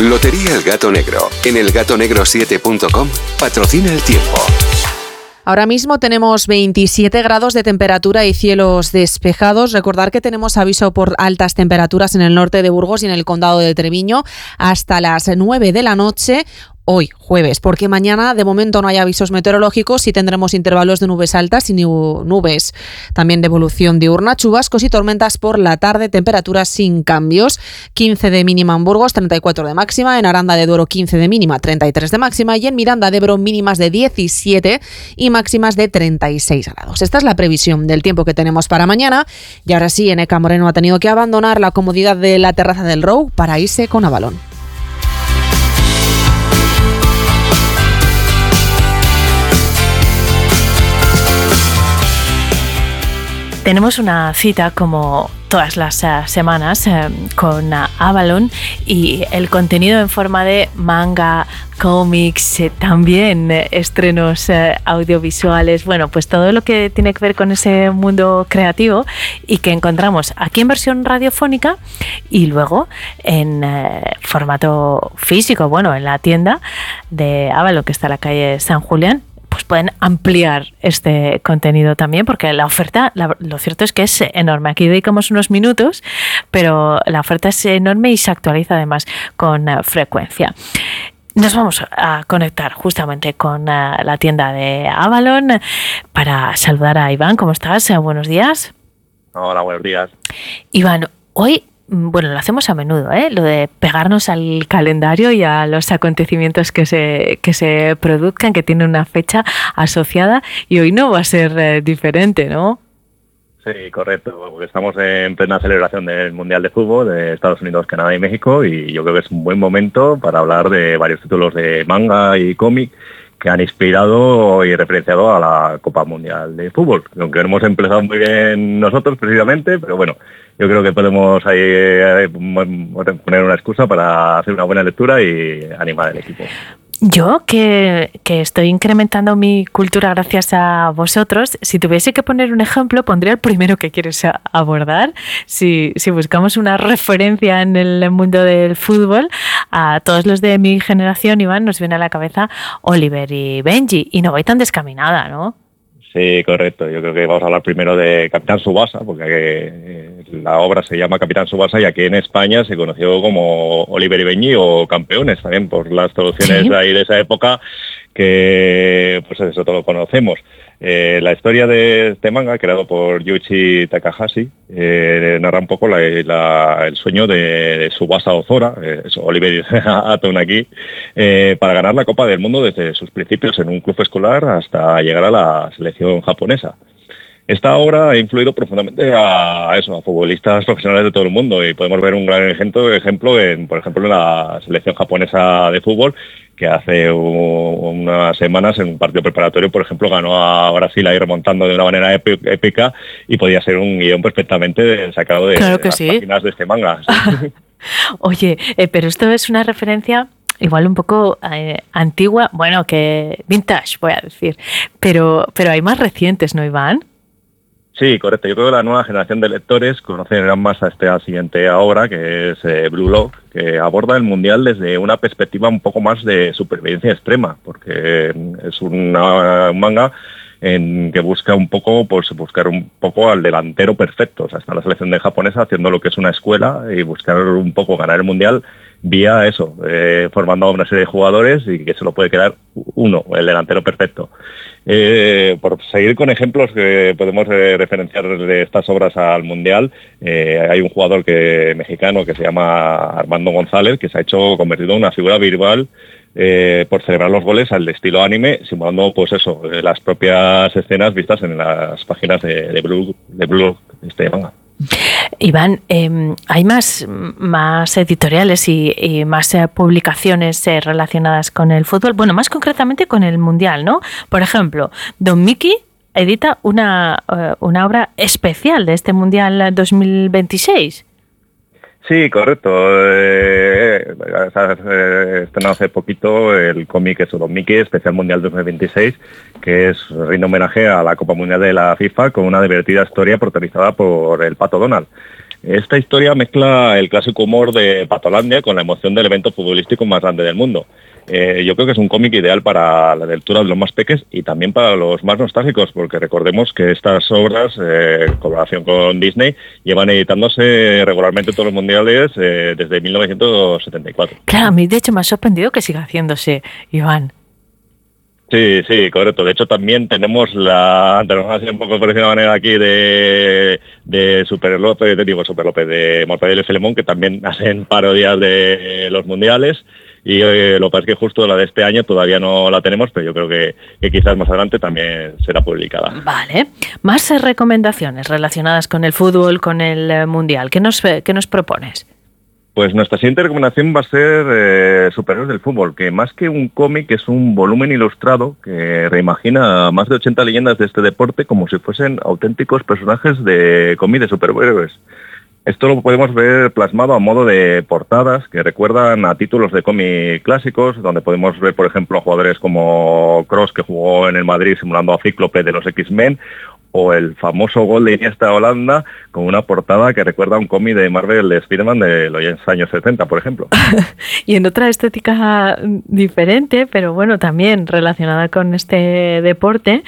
Lotería El Gato Negro, en elgatonegro7.com, patrocina el tiempo. Ahora mismo tenemos 27 grados de temperatura y cielos despejados. Recordar que tenemos aviso por altas temperaturas en el norte de Burgos y en el condado de Treviño hasta las 9 de la noche. Hoy, jueves, porque mañana de momento no hay avisos meteorológicos y tendremos intervalos de nubes altas y nubes también de evolución diurna, chubascos y tormentas por la tarde, temperaturas sin cambios, 15 de mínima en Burgos, 34 de máxima, en Aranda de Duero 15 de mínima, 33 de máxima y en Miranda de Ebro mínimas de 17 y máximas de 36 grados. Esta es la previsión del tiempo que tenemos para mañana y ahora sí, Eneca Moreno ha tenido que abandonar la comodidad de la terraza del Row para irse con Avalon. Tenemos una cita como todas las semanas con Avalon y el contenido en forma de manga, cómics, también estrenos audiovisuales, bueno, pues todo lo que tiene que ver con ese mundo creativo y que encontramos aquí en versión radiofónica y luego en formato físico, bueno, en la tienda de Avalon que está en la calle San Julián. Pues pueden ampliar este contenido también, porque la oferta, lo cierto es que es enorme. Aquí dedicamos unos minutos, pero la oferta es enorme y se actualiza además con frecuencia. Nos vamos a conectar justamente con la tienda de Avalon para saludar a Iván. ¿Cómo estás? Buenos días. Hola, buenos días. Iván, hoy... Bueno, lo hacemos a menudo, lo de pegarnos al calendario y a los acontecimientos que se produzcan, que tienen una fecha asociada, y hoy no va a ser diferente, ¿no? Sí, correcto, porque estamos en plena celebración del Mundial de Fútbol de Estados Unidos, Canadá y México, y yo creo que es un buen momento para hablar de varios títulos de manga y cómic que han inspirado y referenciado a la Copa Mundial de Fútbol, aunque no hemos empezado muy bien nosotros precisamente, pero bueno, yo creo que podemos ahí poner una excusa para hacer una buena lectura y animar al equipo. Yo, que estoy incrementando mi cultura gracias a vosotros, si tuviese que poner un ejemplo, pondría el primero que quieres abordar. Si buscamos una referencia en el mundo del fútbol, a todos los de mi generación, Iván, nos viene a la cabeza Oliver y Benji, y no voy tan descaminada, ¿no? Sí, correcto. Yo creo que vamos a hablar primero de Capitán Tsubasa, porque la obra se llama Capitán Tsubasa y aquí en España se conoció como Oliver y Benji o Campeones también por las traducciones de ahí de esa época que pues eso todo lo conocemos. La historia de este manga, creado por Yuichi Takahashi, narra un poco el sueño de Tsubasa Ozora, Oliver Atom aquí, para ganar la Copa del Mundo desde sus principios en un club escolar hasta llegar a la selección japonesa. Esta obra ha influido profundamente a futbolistas profesionales de todo el mundo y podemos ver un gran ejemplo por ejemplo, en la selección japonesa de fútbol, que hace unas semanas en un partido preparatorio, por ejemplo, ganó a Brasil ahí remontando de una manera épica y podía ser un guión perfectamente sacado de las páginas de este manga. ¿Sí? Oye, pero esto es una referencia igual un poco antigua, bueno, que vintage, voy a decir, pero hay más recientes, ¿no, Iván? Sí, correcto. Yo creo que la nueva generación de lectores conocerán más a esta siguiente obra, que es Blue Lock, que aborda el Mundial desde una perspectiva un poco más de supervivencia extrema, porque es un manga en que buscar un poco al delantero perfecto. O sea, está la selección de japonesa haciendo lo que es una escuela y buscar un poco ganar el Mundial vía eso, formando a una serie de jugadores y que solo puede quedar uno, el delantero perfecto. Por seguir con ejemplos que podemos referenciar de estas obras al Mundial, hay un jugador mexicano que se llama Armando González, que se ha convertido en una figura virtual por celebrar los goles al estilo anime, simulando pues eso, las propias escenas vistas en las páginas de Blue este manga. Iván, hay más editoriales y más publicaciones relacionadas con el fútbol, bueno, más concretamente con el Mundial, ¿no? Por ejemplo, Don Mickey edita una obra especial de este Mundial 2026. Sí, correcto. Estrenó hace poquito el cómic Don Mickey, Especial Mundial 2026, que rinde homenaje a la Copa Mundial de la FIFA con una divertida historia protagonizada por el Pato Donald. Esta historia mezcla el clásico humor de Patolandia con la emoción del evento futbolístico más grande del mundo. Yo creo que es un cómic ideal para la lectura de los más peques y también para los más nostálgicos, porque recordemos que estas obras, en colaboración con Disney, llevan editándose regularmente todos los mundiales desde 1974. Claro, a mí de hecho me ha sorprendido que siga haciéndose, Iván. Sí, correcto. De hecho, también tenemos así un poco por decir de manera aquí de Super López, de Mortadelo y Filemón, que también hacen parodias de los mundiales. Y lo que pasa es que justo la de este año todavía no la tenemos, pero yo creo que quizás más adelante también será publicada. Vale. Más recomendaciones relacionadas con el fútbol, con el mundial. ¿Qué nos propones? Pues nuestra siguiente recomendación va a ser Superhéroes del Fútbol, que más que un cómic es un volumen ilustrado que reimagina más de 80 leyendas de este deporte como si fuesen auténticos personajes de cómic de superhéroes. Esto lo podemos ver plasmado a modo de portadas que recuerdan a títulos de cómic clásicos, donde podemos ver, por ejemplo, a jugadores como Kroos, que jugó en el Madrid simulando a Cíclope de los X-Men, o el famoso gol de Iniesta de Holanda con una portada que recuerda a un cómic de Marvel de Spider-Man de los años 70, por ejemplo. Y en otra estética diferente, pero bueno, también relacionada con este deporte,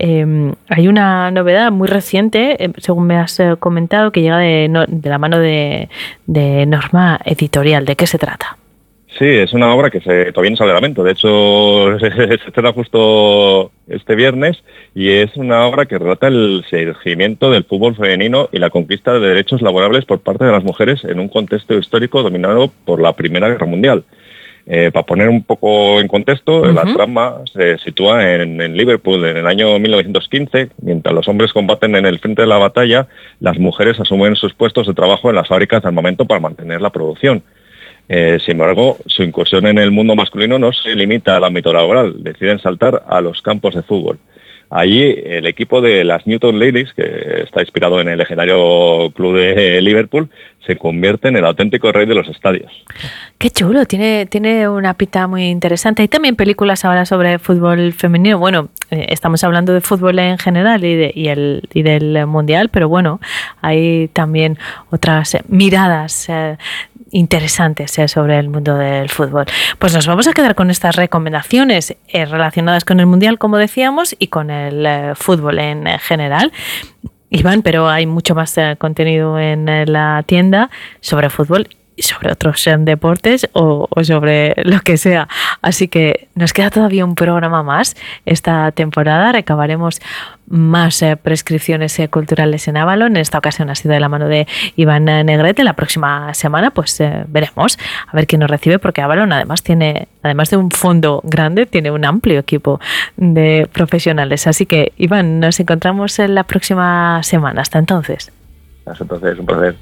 hay una novedad muy reciente, según me has comentado, que llega de la mano de Norma Editorial. ¿De qué se trata? Sí, es una obra que todavía no sale a la venta. De hecho, se estrena justo este viernes y es una obra que relata el surgimiento del fútbol femenino y la conquista de derechos laborables por parte de las mujeres en un contexto histórico dominado por la Primera Guerra Mundial. Para poner un poco en contexto, la trama se sitúa en Liverpool en el año 1915. Mientras los hombres combaten en el frente de la batalla, las mujeres asumen sus puestos de trabajo en las fábricas de armamento para mantener la producción. Sin embargo, su incursión en el mundo masculino no se limita al ámbito laboral, deciden saltar a los campos de fútbol. Allí el equipo de las Newton Ladies, que está inspirado en el legendario club de Liverpool, se convierte en el auténtico rey de los estadios. Qué chulo, tiene una pinta muy interesante. Hay también películas ahora sobre fútbol femenino. Bueno, estamos hablando de fútbol en general y del mundial, pero bueno, hay también otras miradas interesantes sobre el mundo del fútbol. Pues nos vamos a quedar con estas recomendaciones relacionadas con el mundial, como decíamos, y con el fútbol en general. Iván, pero hay mucho más contenido en la tienda sobre fútbol y sobre otros deportes o sobre lo que sea. Así que nos queda todavía un programa más esta temporada. Recabaremos más prescripciones culturales en Avalon. En esta ocasión ha sido de la mano de Iván Negrete. La próxima semana pues veremos a ver quién nos recibe, porque Avalon además de un fondo grande, tiene un amplio equipo de profesionales. Así que, Iván, nos encontramos en la próxima semana. Hasta entonces. Hasta entonces, un placer.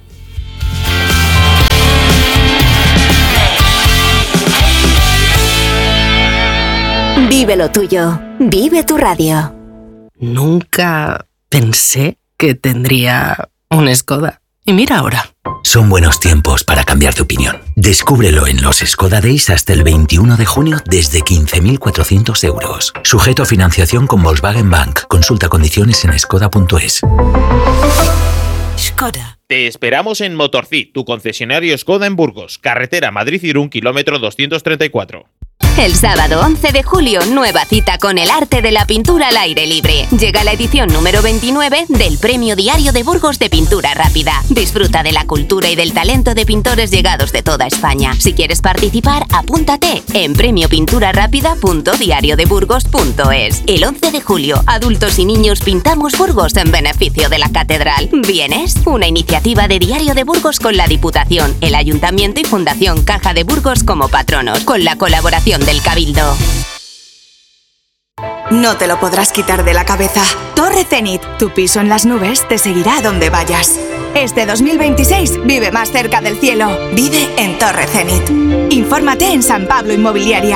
Vive lo tuyo. Vive tu radio. Nunca pensé que tendría un Skoda. Y mira ahora. Son buenos tiempos para cambiar de opinión. Descúbrelo en los Skoda Days hasta el 21 de junio desde 15.400 euros. Sujeto a financiación con Volkswagen Bank. Consulta condiciones en skoda.es. Skoda. Te esperamos en Motorcid, tu concesionario Skoda en Burgos. Carretera Madrid-Irún, kilómetro 234. El sábado 11 de julio, nueva cita con el arte de la pintura al aire libre. Llega la edición número 29 del Premio Diario de Burgos de Pintura Rápida. Disfruta de la cultura y del talento de pintores llegados de toda España. Si quieres participar, apúntate en premiopinturarápida.diariodeburgos.es. El 11 de julio, adultos y niños pintamos Burgos en beneficio de la Catedral. ¿Vienes? Una iniciativa de Diario de Burgos con la Diputación, el Ayuntamiento y Fundación Caja de Burgos como patronos, con la colaboración del Cabildo. No te lo podrás quitar de la cabeza. Torre Zenit, tu piso en las nubes, te seguirá a donde vayas. Este 2026 vive más cerca del cielo. Vive en Torre Zenit. Infórmate en San Pablo Inmobiliaria.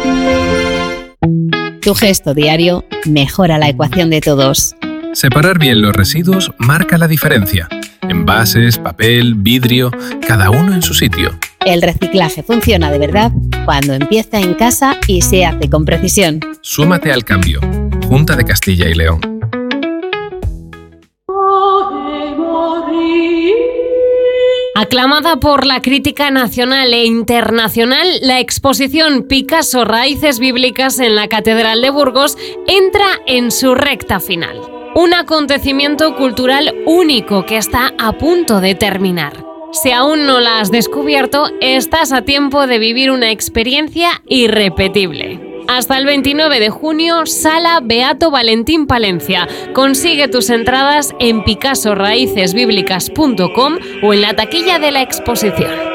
Tu gesto diario mejora la ecuación de todos. Separar bien los residuos marca la diferencia. Envases, papel, vidrio, cada uno en su sitio. El reciclaje funciona de verdad cuando empieza en casa y se hace con precisión. Súmate al cambio. Junta de Castilla y León. Aclamada por la crítica nacional e internacional, la exposición Picasso Raíces Bíblicas en la Catedral de Burgos entra en su recta final. Un acontecimiento cultural único que está a punto de terminar. Si aún no la has descubierto, estás a tiempo de vivir una experiencia irrepetible. Hasta el 29 de junio, Sala Beato Valentín Palencia. Consigue tus entradas en picassoraicesbiblicas.com o en la taquilla de la exposición.